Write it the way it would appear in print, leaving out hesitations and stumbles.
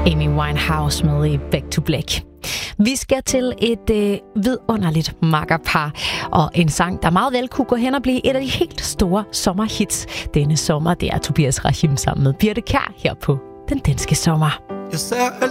Amy Winehouse med i Back to Black. Vi skal til et vidunderligt makkerpar og en sang, der meget vel kunne gå hen og blive et af de helt store sommerhits denne sommer. Det er Tobias Rahim sammen med Birthe Kjær her på Den Danske Sommer. Jeg ser